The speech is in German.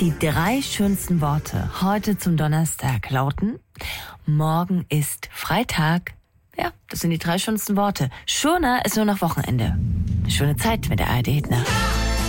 Die 3 schönsten Worte heute zum Donnerstag lauten: Morgen ist Freitag. Ja, das sind die 3 schönsten Worte. Schöner ist nur noch Wochenende. Schöne Zeit mit der ARD Hit Nacht.